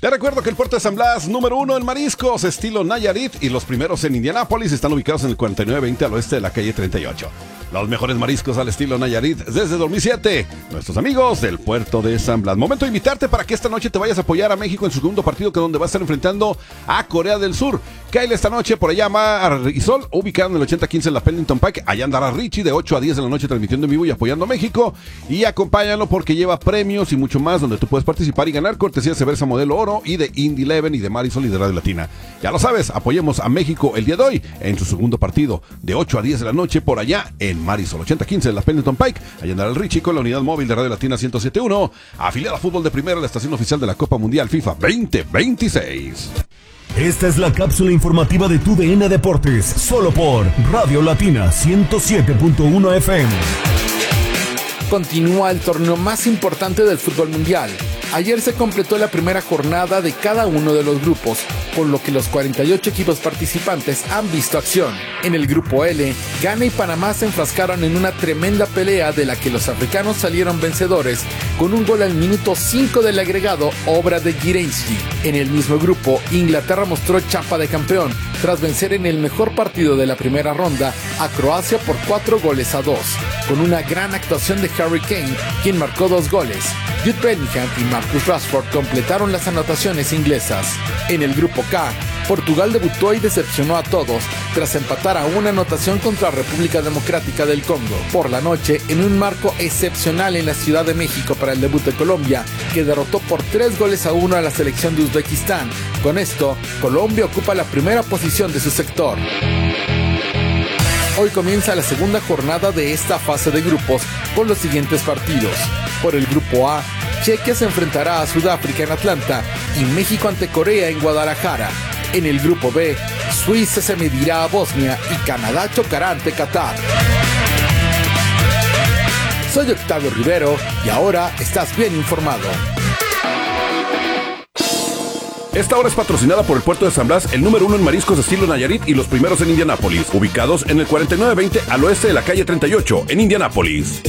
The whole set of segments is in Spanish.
Te recuerdo que el puerto de San Blas, número 1 en mariscos, estilo Nayarit, y los primeros en Indianápolis están ubicados en el 4920 al oeste de la calle 38. Los mejores mariscos al estilo Nayarit desde 2007. Nuestros amigos del puerto de San Blas. Momento de invitarte para que esta noche te vayas a apoyar a México en su segundo partido, que donde va a estar enfrentando a Corea del Sur. Kyle esta noche por allá Marisol, ubicado en el 8015 en la Pennington Pike. Allá andará Richie de 8 a 10 de la noche transmitiendo en vivo y apoyando a México. Y acompáñalo porque lleva premios y mucho más donde tú puedes participar y ganar cortesía de Cerveza Modelo Oro y de Indy Eleven y de Marisol y de Radio Latina. Ya lo sabes, apoyemos a México el día de hoy en su segundo partido de 8 a 10 de la noche por allá en Marisol 8015 en la Pennington Pike. Allá andará el Richie con la unidad móvil de Radio Latina 107.1, afiliada a Fútbol de Primera, la estación oficial de la Copa Mundial FIFA 2026. Esta es la cápsula informativa de tu DN Deportes, solo por Radio Latina 107.1 FM. Continúa el torneo más importante del fútbol mundial. Ayer se completó la primera jornada de cada uno de los grupos, por lo que los 48 equipos participantes han visto acción. En el grupo L, Ghana y Panamá se enfrascaron en una tremenda pelea de la que los africanos salieron vencedores con un gol al minuto 5 del agregado, obra de Gireisky. En el mismo grupo, Inglaterra mostró chapa de campeón tras vencer en el mejor partido de la primera ronda a Croacia por 4-2, con una gran actuación de Harry Kane, quien marcó 2 goles. Jude Bellingham y Marcus Rashford completaron las anotaciones inglesas. En el grupo K, Portugal debutó y decepcionó a todos tras empatar a una anotación contra República Democrática del Congo. Por la noche, en un marco excepcional en la Ciudad de México para el debut de Colombia, que derrotó por 3-1 a la selección de Uzbekistán. Con esto, Colombia ocupa la primera posición de su sector. Hoy comienza la segunda jornada de esta fase de grupos con los siguientes partidos. Por el grupo A, Chequia se enfrentará a Sudáfrica en Atlanta y México ante Corea en Guadalajara. En el grupo B, Suiza se medirá a Bosnia y Canadá chocará ante Qatar. Soy Octavio Rivero y ahora estás bien informado. Esta hora es patrocinada por el puerto de San Blas, el número 1 en mariscos de estilo Nayarit y los primeros en Indianápolis, ubicados en el 4920 al oeste de la calle 38 en Indianápolis.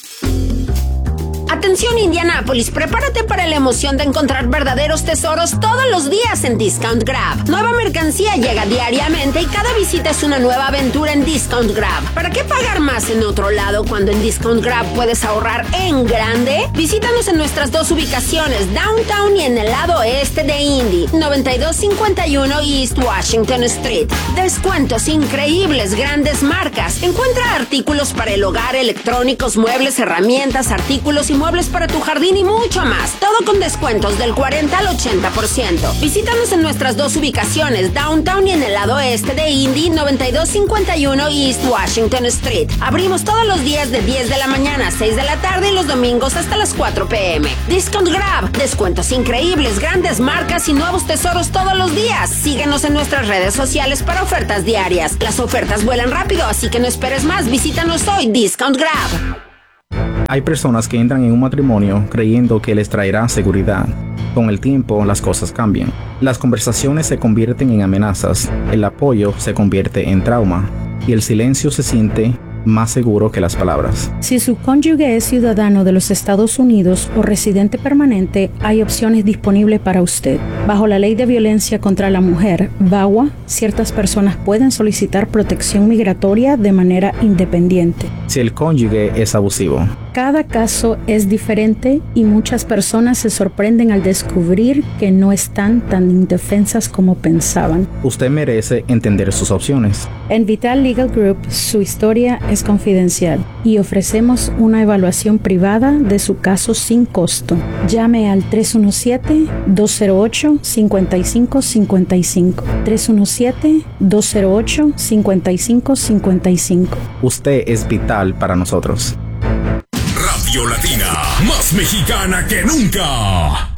Atención Indianápolis, prepárate para la emoción de encontrar verdaderos tesoros todos los días en Discount Grab. Nueva mercancía llega diariamente y cada visita es una nueva aventura en Discount Grab. ¿Para qué pagar más en otro lado cuando en Discount Grab puedes ahorrar en grande? Visítanos en nuestras 2 ubicaciones, Downtown y en el lado este de Indy, 9251 East Washington Street. Descuentos increíbles, grandes marcas. Encuentra artículos para el hogar, electrónicos, muebles, herramientas, artículos y muebles para tu jardín y mucho más. Todo con descuentos del 40 al 80%. Visítanos en nuestras 2 ubicaciones, Downtown y en el lado este de Indy, 9251 East Washington Street. Abrimos todos los días de 10 de la mañana a 6 de la tarde y los domingos hasta las 4 p.m. Discount Grab, descuentos increíbles, grandes marcas y nuevos tesoros todos los días. Síguenos en nuestras redes sociales para ofertas diarias. Las ofertas vuelan rápido, así que no esperes más. Visítanos hoy, Discount Grab. Hay personas que entran en un matrimonio creyendo que les traerá seguridad. Con el tiempo, las cosas cambian. Las conversaciones se convierten en amenazas, el apoyo se convierte en trauma y el silencio se siente más seguro que las palabras. Si su cónyuge es ciudadano de los Estados Unidos o residente permanente, hay opciones disponibles para usted. Bajo la Ley de Violencia contra la Mujer, VAWA, ciertas personas pueden solicitar protección migratoria de manera independiente. Si el cónyuge es abusivo. Cada caso es diferente y muchas personas se sorprenden al descubrir que no están tan indefensas como pensaban. Usted merece entender sus opciones. En Vital Legal Group, su historia es confidencial y ofrecemos una evaluación privada de su caso sin costo. Llame al 317-208-5555. 317-208-5555. Usted es vital para nosotros. Radio Latina, más mexicana que nunca.